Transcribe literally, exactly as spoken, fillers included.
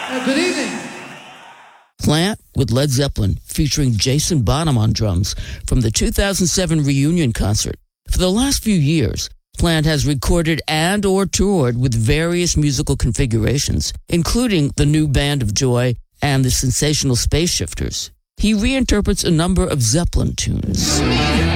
Uh, good evening. Plant with Led Zeppelin, featuring Jason Bonham on drums from the two thousand seven reunion concert. For the last few years, Plant has recorded and or toured with various musical configurations, including the new Band of Joy and the sensational Space Shifters. He reinterprets a number of Zeppelin tunes.